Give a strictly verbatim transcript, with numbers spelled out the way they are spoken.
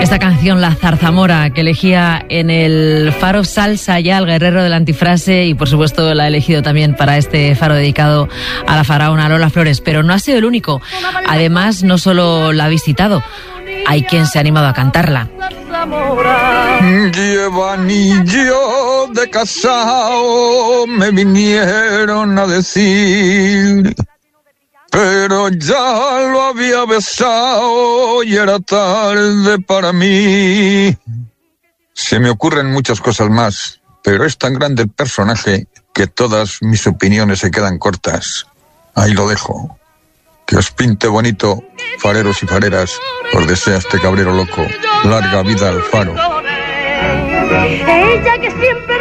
Esta canción, La Zarzamora, que elegía en el Faro Salsa ya el guerrero de la antifrase, y por supuesto la he elegido también para este faro dedicado a la faraona Lola Flores, pero no ha sido el único. Además, no solo la ha visitado, hay quien se ha animado a cantarla. Lleva anillo de casao, me vinieron a decir, pero ya lo había besado y era tarde para mí. Se me ocurren muchas cosas más, pero es tan grande el personaje que todas mis opiniones se quedan cortas. Ahí lo dejo. Que os pinte bonito, fareros y fareras, os desea este cabrero loco. Larga vida al faro. Ella que siempre